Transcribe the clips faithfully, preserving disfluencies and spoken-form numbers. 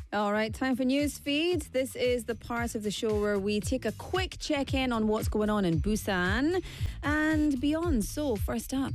All right, time for news feed. This is the part of the show where we take a quick check-in on what's going on in Busan and beyond. So, first up,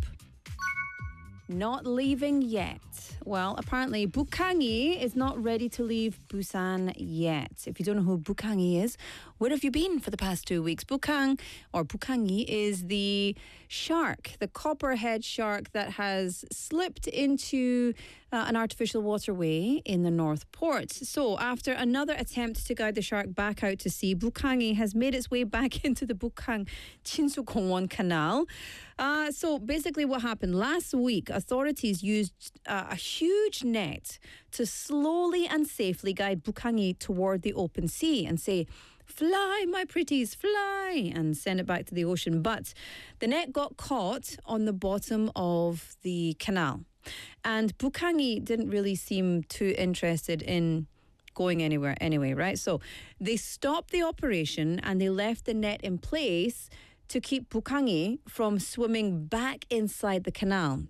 not leaving yet. Well, apparently Bukhangi is not ready to leave Busan yet. If you don't know who Bukhangi is, where have you been for the past two weeks? Bukhang or Bukhangi is the shark, the copperhead shark that has slipped into uh, an artificial waterway in the North Port. So after another attempt to guide the shark back out to sea, Bukhangi has made its way back into the Bukhang Chinsu-Gongwon Canal. Uh, so basically what happened last week, authorities used uh, a huge net to slowly and safely guide Bukhangi toward the open sea and say, "Fly, my pretties, fly," and send it back to the ocean. But the net got caught on the bottom of the canal. And Bukhangi didn't really seem too interested in going anywhere anyway, right? So they stopped the operation and they left the net in place to keep Bukhangi from swimming back inside the canal.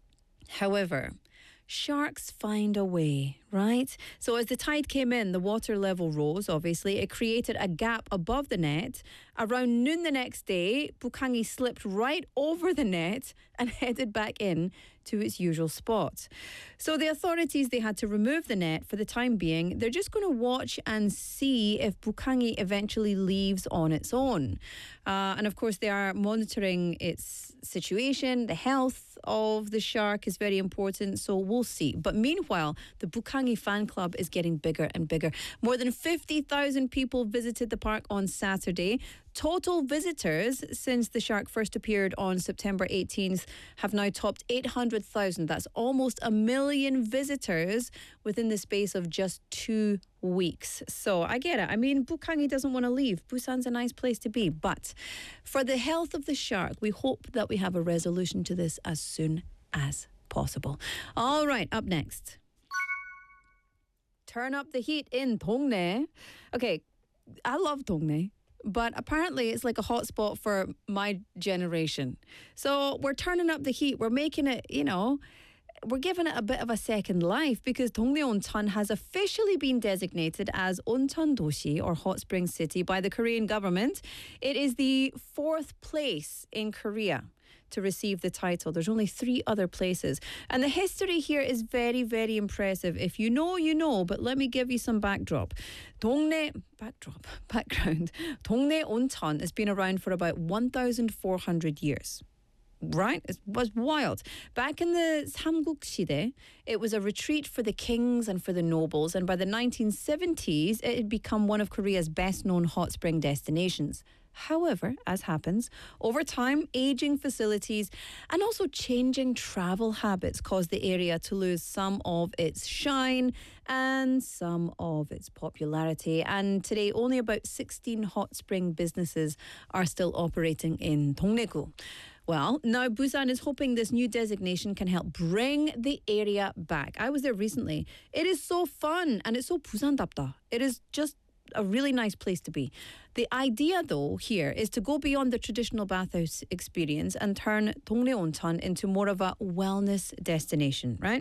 However, sharks find a way, right? So as the tide came in, the water level rose, obviously. It created a gap above the net. Around noon the next day, Bukhangi slipped right over the net and headed back in to its usual spot. So the authorities, they had to remove the net for the time being. They're just going to watch and see if Bukhangi eventually leaves on its own. Uh, and of course, they are monitoring its situation. The health of the shark is very important, so we'll see. But meanwhile, the Bukhangi fan club is getting bigger and bigger. More than fifty thousand people visited the park on Saturday. Total visitors since the shark first appeared on September eighteenth have now topped eight hundred thousand. That's almost a million visitors within the space of just two weeks. So I get it. I mean, Bukhangi doesn't want to leave. Busan's a nice place to be. But for the health of the shark, we hope that we have a resolution to this as soon as possible. All right, up next. Turn up the heat in Dongnae. Okay, I love Dongnae, but apparently it's like a hotspot for my generation. So we're turning up the heat. We're making it, you know, we're giving it a bit of a second life because Dongnae Oncheon has officially been designated as Oncheon Doshi, or hot spring city, by the Korean government. It is the fourth place in Korea to receive the title. There's only three other places. And the history here is very, very impressive. If you know, you know, but let me give you some backdrop. Dongnae, backdrop, background. Dongnae Oncheon has been around for about one thousand four hundred years. Right? It was wild. Back in the Samguk-시대, it was a retreat for the kings and for the nobles, and by the nineteen seventies, it had become one of Korea's best-known hot spring destinations. However, as happens, over time, aging facilities and also changing travel habits caused the area to lose some of its shine and some of its popularity. And today, only about sixteen hot spring businesses are still operating in Dongnae-gu. Well, now Busan is hoping this new designation can help bring the area back. I was there recently. It is so fun and it's so Busan-답다. It is just a really nice place to be. The idea, though, here is to go beyond the traditional bathhouse experience and turn Dongnae Oncheon into more of a wellness destination, right?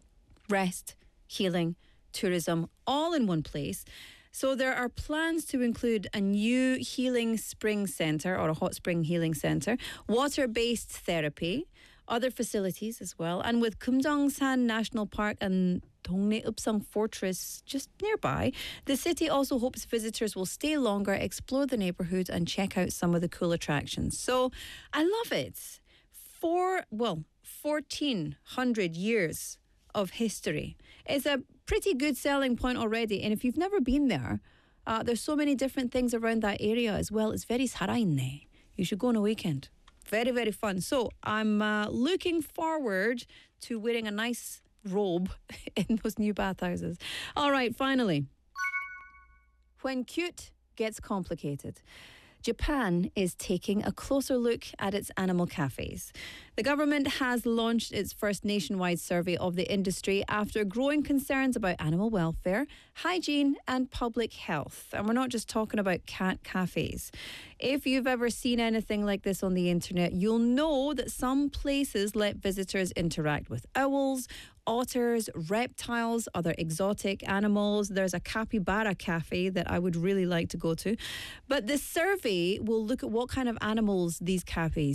Rest, healing, tourism, all in one place. So there are plans to include a new healing spring centre, or a hot spring healing centre, water-based therapy, other facilities as well. And with Kumjongsan National Park and Dongnae Upsang Fortress just nearby, the city also hopes visitors will stay longer, explore the neighbourhood and check out some of the cool attractions. So I love it. Four, well, fourteen hundred years of history. It's a pretty good selling point already. And if you've never been there, uh, there's so many different things around that area as well. It's very 살아있네. You should go on a weekend. Very, very fun. So I'm uh, looking forward to wearing a nice robe in those new bathhouses. All right, finally. When cute gets complicated, Japan is taking a closer look at its animal cafes. The government has launched its first nationwide survey of the industry after growing concerns about animal welfare, hygiene and public health. And we're not just talking about cat cafes. If you've ever seen anything like this on the internet, you'll know that some places let visitors interact with owls otters, reptiles, other exotic animals. There's a capybara cafe that I would really like to go to. But this survey will look at what kind of animals these cafes